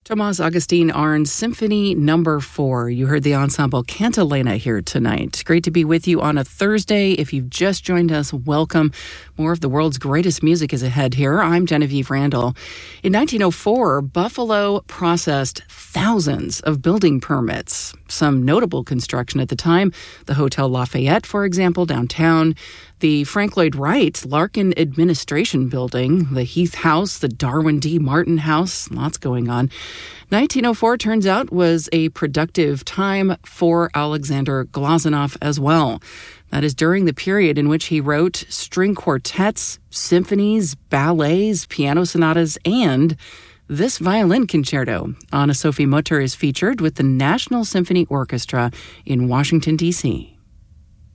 Tomas Augustin Arndt's Symphony No. 4. You heard the ensemble Cantilena here tonight. Great to be with you on a Thursday. If you've just joined us, welcome. More of the world's greatest music is ahead here. I'm Genevieve Randall. In 1904, Buffalo processed thousands of building permits. Some notable construction at the time, the Hotel Lafayette, for example, downtown, the Frank Lloyd Wright Larkin Administration Building, the Heath House, the Darwin D. Martin House, lots going on. 1904, turns out, was a productive time for Alexander Glazunov as well. That is during the period in which he wrote string quartets, symphonies, ballets, piano sonatas, and this violin concerto. Anna Sophie Mutter is featured with the National Symphony Orchestra in Washington, D.C.